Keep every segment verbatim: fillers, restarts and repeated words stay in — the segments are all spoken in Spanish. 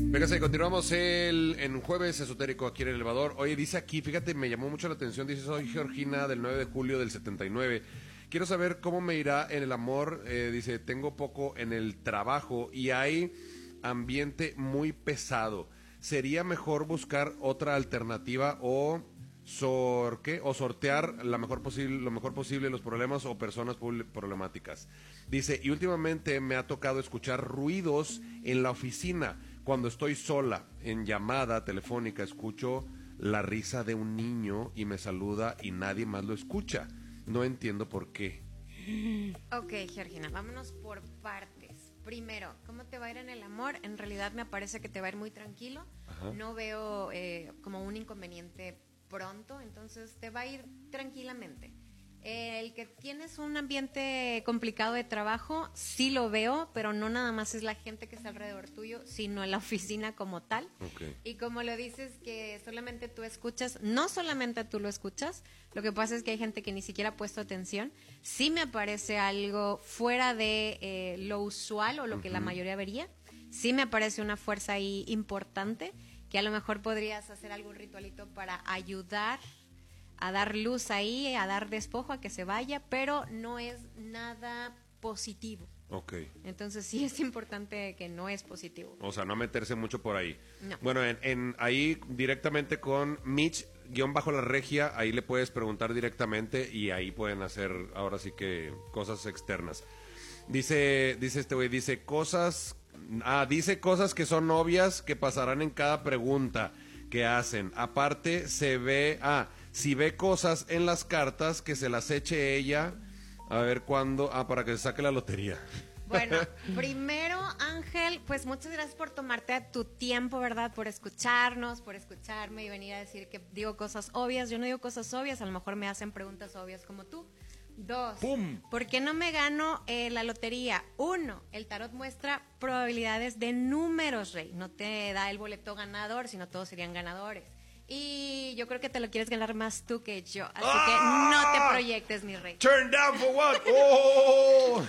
Fíjate, continuamos el, en Jueves Esotérico aquí en el elevador. Oye, dice aquí, fíjate, me llamó mucho la atención, dice, soy Georgina del nueve de julio del setenta y nueve. Quiero saber cómo me irá en el amor, eh, dice, tengo poco en el trabajo y hay ambiente muy pesado. ¿Sería mejor buscar otra alternativa o, sor, ¿qué? o sortear la mejor posible, lo mejor posible los problemas o personas problemáticas? Dice, y últimamente me ha tocado escuchar ruidos en la oficina. Cuando estoy sola, en llamada telefónica, escucho la risa de un niño y me saluda y nadie más lo escucha. No entiendo por qué. Ok, Georgina, vámonos por partes. Primero, ¿cómo te va a ir en el amor? En realidad me parece que te va a ir muy tranquilo. Ajá. No veo eh, como un inconveniente pronto, entonces te va a ir tranquilamente. Eh, el que tienes un ambiente complicado de trabajo, sí lo veo, pero no nada más es la gente que está alrededor tuyo, sino en la oficina como tal. Okay. Y como lo dices que solamente tú escuchas, no solamente tú lo escuchas, lo que pasa es que hay gente que ni siquiera ha puesto atención. Sí me aparece algo fuera de eh, lo usual o lo uh-huh. que la mayoría vería. Sí me aparece una fuerza ahí importante, que a lo mejor podrías hacer algún ritualito para ayudar a dar luz ahí, a dar despojo, a que se vaya, pero no es nada positivo. Ok. Entonces sí es importante que no es positivo. O sea, no meterse mucho por ahí. No. Bueno, en, en ahí directamente con Mitch, guión bajo la regia, ahí le puedes preguntar directamente y ahí pueden hacer ahora sí que cosas externas. Dice, dice este güey, dice cosas, ah, dice cosas que son obvias que pasarán en cada pregunta que hacen. Aparte se ve, ah, si ve cosas en las cartas, que se las eche ella, a ver cuándo, ah, para que se saque la lotería. Bueno, primero, Ángel, pues muchas gracias por tomarte tu tiempo, ¿verdad? Por escucharnos, por escucharme y venir a decir que digo cosas obvias. Yo no digo cosas obvias, a lo mejor me hacen preguntas obvias como tú. Dos, ¡pum! ¿Por qué no me gano eh, la lotería? Uno, el tarot muestra probabilidades de números, Rey. No te da el boleto ganador, sino todos serían ganadores. Y yo creo que te lo quieres ganar más tú que yo. Así ¡ah! Que no te proyectes, mi rey. Turn down for what? ¡Oh!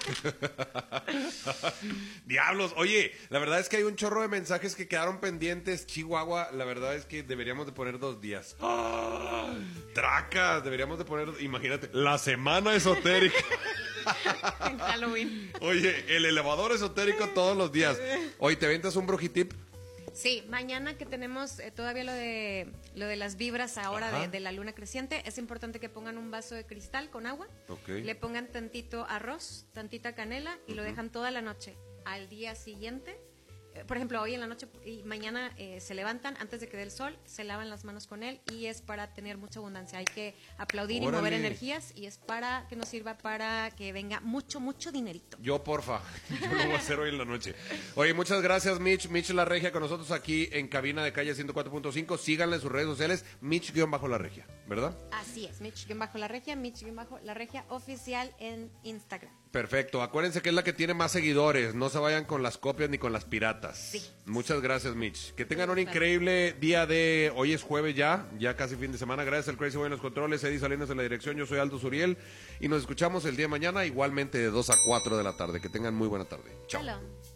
Diablos. Oye, la verdad es que hay un chorro de mensajes que quedaron pendientes. Chihuahua, la verdad es que deberíamos de poner dos días. ¡Ah! Tracas, deberíamos de poner, imagínate, la semana esotérica. En Halloween. Oye, el elevador esotérico todos los días. Oye, ¿te aventas un brujitip? Sí, mañana que tenemos eh, todavía lo de lo de las vibras ahora de, de la luna creciente, es importante que pongan un vaso de cristal con agua, okay. Le pongan tantito arroz, tantita canela y uh-huh. lo dejan toda la noche. Al día siguiente, eh, por ejemplo, hoy en la noche y mañana eh, se levantan antes de que dé el sol, se lavan las manos con él y es para tener mucha abundancia. Hay que aplaudir ¡órale! Y mover energías y es para que nos sirva para que venga mucho, mucho dinerito. Yo, porfa, yo lo voy a hacer hoy en la noche. Oye, muchas gracias, Mitch. Mitch La Regia con nosotros aquí en cabina de Calle ciento cuatro punto cinco. Síganle en sus redes sociales, Mitch-La Regia, ¿verdad? Así es, Mitch-La Regia, Mitch-La Regia oficial en Instagram. Perfecto, acuérdense que es la que tiene más seguidores, no se vayan con las copias ni con las piratas. Sí. Muchas gracias, Mitch. Que tengan un increíble día de, hoy es jueves ya, ya casi fin de semana. Gracias al Crazy Boy en los controles, Eddie Salinas en la dirección, yo soy Aldo Suriel y nos escuchamos el día de mañana igualmente de dos a cuatro de la tarde. Que tengan muy buena tarde. Chao. Hello.